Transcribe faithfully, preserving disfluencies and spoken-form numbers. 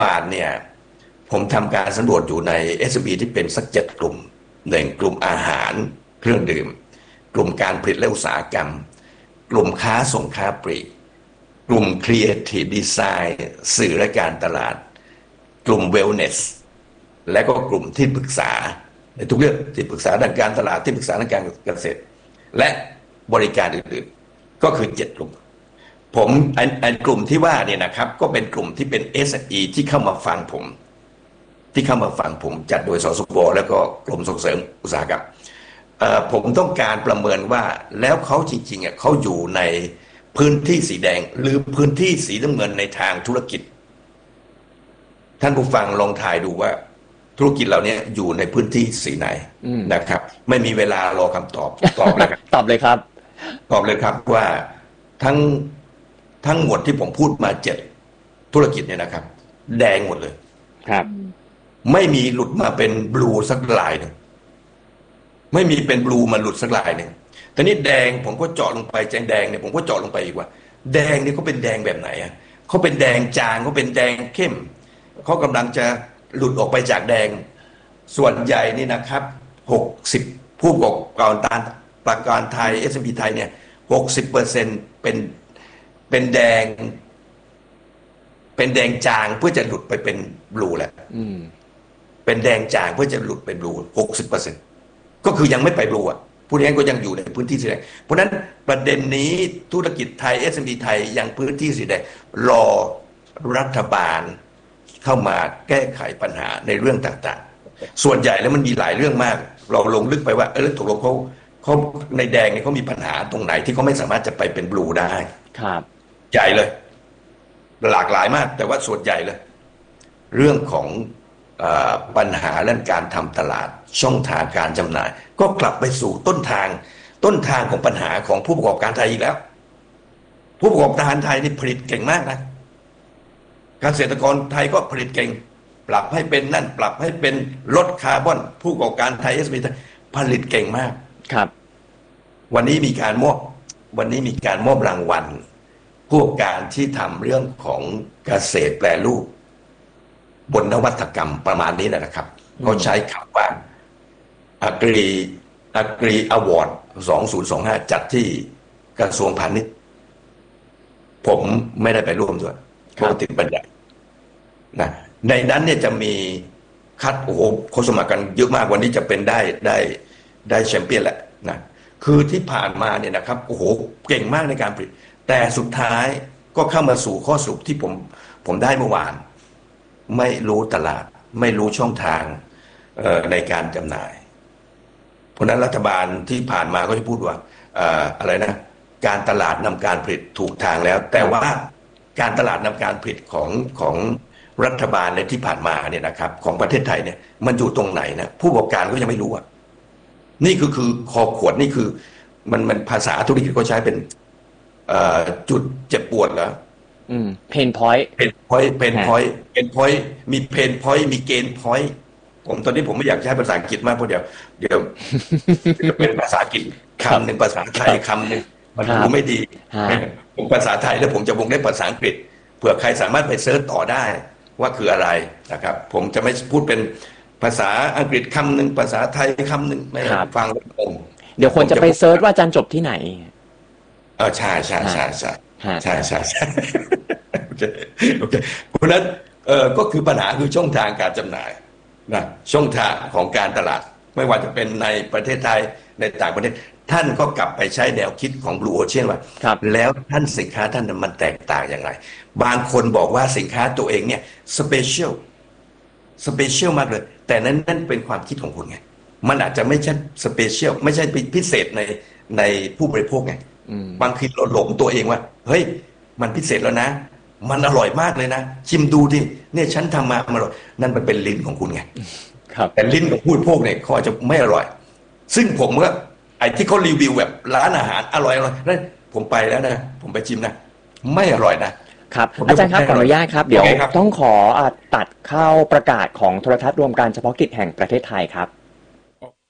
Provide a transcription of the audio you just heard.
านเนี่ยผมทำการสำรวจอยู่ใน เอส เอ็ม อี ที่เป็นสักเจ็ดกลุ่มหนึ่งกลุ่มอาหารเครื่องดื่มกลุ่มการผลิตและอุตสาหกรรมกลุ่มค้าส่งค้าปลีกกลุ่ม Creative Design สื่อและการตลาดกลุ่ม Wellness และก็กลุ่มที่ปรึกษาในทุกเรื่องที่ปรึกษาด้านการตลาดที่ปรึกษาด้านการเกษตรและบริการอื่นๆก็คือเจ็ดกลุ่มผมอันอันกลุ่มที่ว่าเนี่ยนะครับก็เป็นกลุ่มที่เป็น เอส เอ็ม อี ที่เข้ามาฟังผมที่เข้ามาฟังผมจัดโดยสสวแล้วก็กรมส่งเสริมอุตสาหกรรมผมต้องการประเมินว่าแล้วเขาจริงๆอ่ะเขาอยู่ในพื้นที่สีแดงหรือพื้นที่สีน้ำเงินในทางธุรกิจท่านผู้ฟังลองทายดูว่าธุรกิจเหล่านี้อยู่ในพื้นที่สีไหนนะครับไม่มีเวลารอคำตอบตอบเลยครับตอบเลยครับตอบเลยครับว่าทั้งทั้งหมดที่ผมพูดมาเจ็ดธุรกิจเนี่ยนะครับแดงหมดเลยครับไม่มีหลุดมาเป็นบลูสักลายหนึ่งไม่มีเป็นบลูมาหลุดสักลายหนึ่งแต่นี่แดงผมก็เจาะลงไปแจงแดงเนี่ยผมก็เจาะลงไปอีกว่าแดงนี่เขาเป็นแดงแบบไหนอ่ะเขาเป็นแดงจางเขาเป็นแดงเข้มเขากำลังจะหลุดออกไปจากแดงส่วนใหญ่นี่นะครับหกสิบผู้ประกอบการประกันไทย เอส เอ็ม พี ไทยเนี่ยหกสิบเปอร์เซ็นต์เป็นเป็นแดงเป็นแดงจางเพื่อจะหลุดไปเป็นบลูแหละเป็นแดงจางเพื่อจะหลุดเป็นบลูหกสิบเปอร์เซ็นต์ก็คือยังไม่ไปบลูอ่ะผู้นี้ก็ยังอยู่ในพื้นที่สีแดงเพราะนั้นประเด็นนี้ธุรกิจไทย เอส เอ็ม พี ไทยยังพื้นที่สีแดงรอรัฐบาลเข้ามาแก้ไขปัญหาในเรื่องต่างๆส่วนใหญ่แล้วมันมีหลายเรื่องมากเราลงลึกไปว่าเออตกลงเขาเขาในแดงเนี่ยเขามีปัญหาตรงไหนที่เขาไม่สามารถจะไปเป็นบลูได้ครับใหญ่เลยหลากหลายมากแต่ว่าส่วนใหญ่เลยเรื่องของเอ่อปัญหาเรื่องการทำตลาดช่องทางการจำหน่ายก็กลับไปสู่ต้นทางต้นทางของปัญหาของผู้ประกอบการไทยอีกแล้วผู้ประกอบการไทยนี่ผลิตเก่งมากนะเกษตรกรไทยก็ผลิตเก่งปรับให้เป็นนั่นปรับให้เป็นลดคาร์บอนผู้ประกอบการไทย เอส เอ็ม พี ผลิตเก่งมากครับวันนี้มีการมอบวันนี้มีการมอบรางวัลผู้ประกอบการที่ทำเรื่องของเกษตรแปรรูปบนนวัตกรรมประมาณนี้นะครับเขาใช้คำว่า Agri Agri Award สองพันยี่สิบห้าจัดที่กระทรวงพาณิชย์ผมไม่ได้ไปร่วมด้วยเพราะติดปัญญานะในนั้นเนี่ยจะมีคัดโอ้โหเขาสมัครกันเยอะมากวันนี้จะเป็นได้ได้ได้แชมเปี้ยนแหละนะคือที่ผ่านมาเนี่ยนะครับโอ้โหเก่งมากในการผลิตแต่สุดท้ายก็เข้ามาสู่ข้อสรุปที่ผมผมได้เมื่อวานไม่รู้ตลาดไม่รู้ช่องทางในการจำหน่ายเพราะนั้นรัฐบาลที่ผ่านมาก็จะพูดว่าอะไรนะการตลาดนำการผลิตถูกทางแล้วแต่ว่าการตลาดนำการผลิตของของรัฐบาลในที่ผ่านมาเนี่ยนะครับของประเทศไทยเนี่ยมันอยู่ตรงไหนนะผู้ประกอบการก็ยังไม่รู้อ่ะนี่คือคือคอขวดนี่คือมันมันภาษาธุรกิจก็ใช้เป็นจุดเจ็บปวดแล้วอืมเพนพอยต์เพนพอยต์เพนพอยต์เพนพอยต์มีเพนพอยต์มีเกณฑ์พอยต์ผมตอนนี้ผมไม่อยากใช้ภาษาอังกฤษมากเพราะเดี๋ยวเดี๋ยวจะเป็นภาษาอังกฤษคำหนึ่งภาษาไทยคำหนึ่งมันดูไม่ดีผมภาษาไทยแล้วผมจะวงเล็บภาษาอังกฤษเผื่อใครสามารถไปเซิร์ชต่อได้ว่าคืออะไรนะครับผมจะไม่พูดเป็นภาษาอังกฤษคำหนึ่งภาษาไทยคำหนึ่งไม่ฟังแล้วงงเดี๋ยวคนจะไปเซิร์ชว่าอาจารย์จบที่ไหนเออใช่ใช่ใช่ใช่ใช่ใช่ใช่โอเคโอเคเพราะนั้นเออก็คือปัญหาคือช่องทางการจำหน่ายนะช่องทางของการตลาดไม่ว่าจะเป็นในประเทศไทยในต่างประเทศท่านก็กลับไปใช้แนวคิดของ Blue Ocean ว่าแล้วท่านสินค้าท่านมันแตกต่างอย่างไรบางคนบอกว่าสินค้าตัวเองเนี่ยสเปเชียลสเปเชียลมากเลยแต่นั้นนั่นเป็นความคิดของคุณไงมันอาจจะไม่ใช่สเปเชียลไม่ใช่พิเศษในในผู้บริโภคไงบางทีเราหลงตัวเองว่าเฮ้ยมันพิเศษแล้วนะมันอร่อยมากเลยนะชิมดูดิเนี่ยฉันทำมามันอร่อยนั่นมันเป็นลิ้นของคุณไงแต่ลิ้นของผู้บริโภคเนี่ยเขาอาจจะไม่อร่อยซึ่งผมก็ไอ้ที่เขารีวิวแบบร้านอาหารอร่อยอร่อยนั่นผมไปแล้วนะผมไปชิมนะไม่อร่อยนะครับอาจารย์ครับขออนุญาตครับเดี๋ยวต้องขอตัดเข้าประกาศของโทรทัศน์รวมการเฉพาะกิจแห่งประเทศไทยครับ